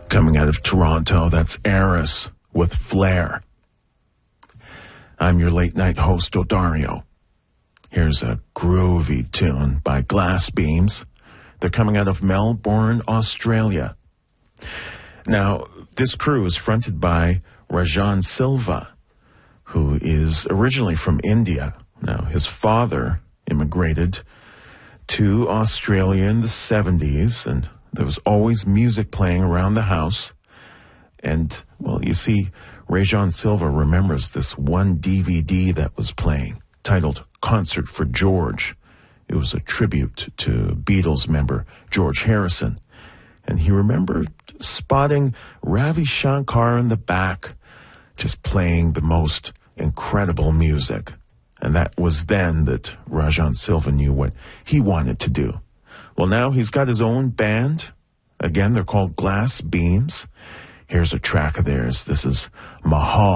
Coming out of Toronto, that's Eris with Flair. I'm your late night host, Odario. Here's a groovy tune by Glass Beams. They're coming out of Melbourne, Australia. Now, this crew is fronted by Rajan Silva, who is originally from India. Now, his father immigrated to Australia in the 70s, and there was always music playing around the house. And, well, you see, Rajan Silva remembers this one DVD that was playing, titled Concert for George. It was a tribute to Beatles member George Harrison. And he remembered spotting Ravi Shankar in the back, just playing the most incredible music. And that was then that Rajan Silva knew what he wanted to do. Well, now he's got his own band. Again, they're called Glass Beams. Here's a track of theirs. This is Mahal.